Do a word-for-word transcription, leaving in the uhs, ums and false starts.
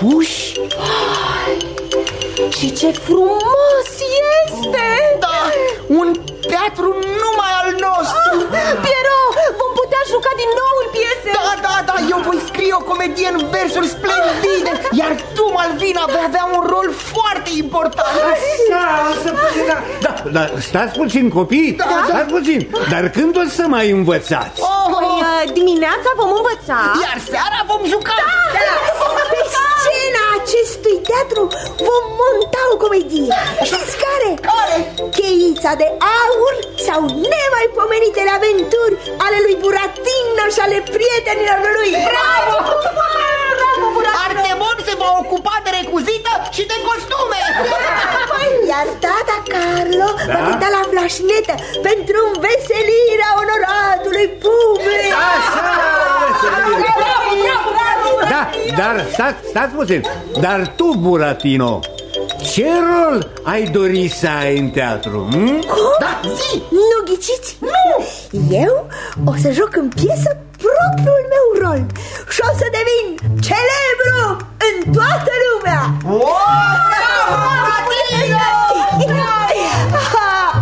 puși? Și ce frumos este! Da, un teatru numai al nostru. Piero, vom putea juca din nou în piese. Da, da, da, eu voi scrie o comedie în versuri splendide, iar tu, Malvina, vei avea un rol foarte important. Așa, o să puțin, da. Da, dar stați puțin, copii, da, stați da. puțin. Dar când o să mai învățați? Oh, păi, dimineața vom învăța, iar seara vom juca. Da, pe scena acestui teatru vom monta o comedie. Știți care? Care? Cheița de aur sau nemaipomenitele aventuri ale lui Buratino și ale prietenilor lui. Bravo! Bravo, Buratino! Artemon se va ocupa de recuzită și de costume. Iar tata Carlo da? va cânta la flașnetă pentru înveselirea onoratului public. Așa! Bravo, bravo, bravo! Da, dar stați, stați puțin. Dar tu, Buratino, ce rol ai dori să ai în teatru? Hm? Cum? Da, zi! Nu ghiciți? Nu! Eu o să joc în piesă propriul meu rol și o să devin celebru în toată lumea. Wow!